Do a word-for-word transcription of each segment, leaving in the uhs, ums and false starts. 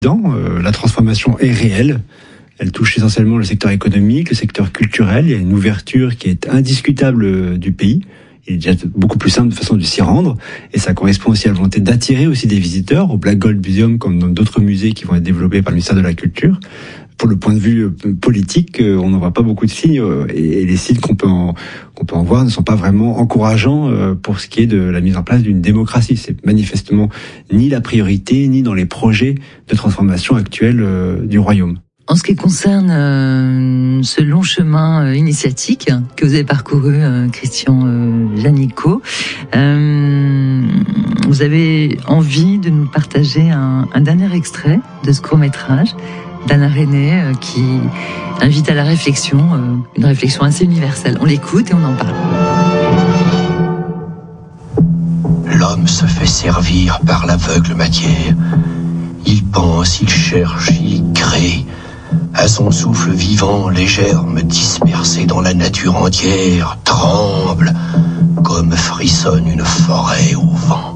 Euh, la transformation est réelle. Elle touche essentiellement le secteur économique, le secteur culturel. Il y a une ouverture qui est indiscutable du pays. Il est déjà beaucoup plus simple de façon de s'y rendre. Et ça correspond aussi à la volonté d'attirer aussi des visiteurs au Black Gold Museum comme dans d'autres musées qui vont être développés par le ministère de la Culture. Pour le point de vue politique, on n'en voit pas beaucoup de signes et les signes qu'on peut en, qu'on peut en voir ne sont pas vraiment encourageants pour ce qui est de la mise en place d'une démocratie. C'est manifestement ni la priorité, ni dans les projets de transformation actuels du royaume. En ce qui concerne euh, ce long chemin euh, initiatique que vous avez parcouru, euh, Christian euh, Janicot, euh, vous avez envie de nous partager un, un dernier extrait de ce court-métrage d'Anna René euh, qui invite à la réflexion, euh, une réflexion assez universelle. On l'écoute et on en parle. L'homme se fait servir par l'aveugle matière. Il pense, il cherche, il crée. À son souffle vivant, les germes dispersés dans la nature entière tremblent comme frissonne une forêt au vent.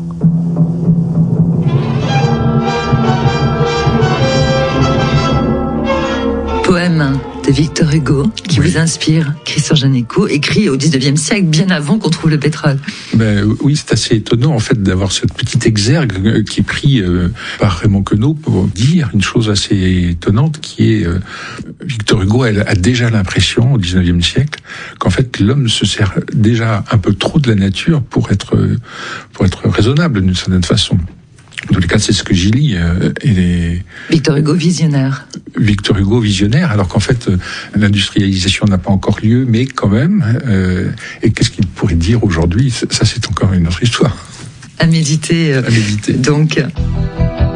Poème de Victor Hugo qui oui. vous inspire, Christian Janicot, écrit au dix-neuvième siècle, bien avant qu'on trouve le pétrole. Ben, oui, c'est assez étonnant en fait d'avoir cette petite exergue qui est pris euh, par Raymond Queneau pour dire une chose assez étonnante qui est euh, Victor Hugo elle, a déjà l'impression au dix-neuvième siècle qu'en fait l'homme se sert déjà un peu trop de la nature pour être pour être raisonnable d'une certaine façon. En tous les cas, c'est ce que j'y lis. Euh, et les... Victor Hugo visionnaire. Victor Hugo visionnaire, alors qu'en fait, euh, l'industrialisation n'a pas encore lieu, mais quand même. Euh, et qu'est-ce qu'il pourrait dire aujourd'hui ? Ça, c'est encore une autre histoire. À méditer. Euh, à méditer. Donc.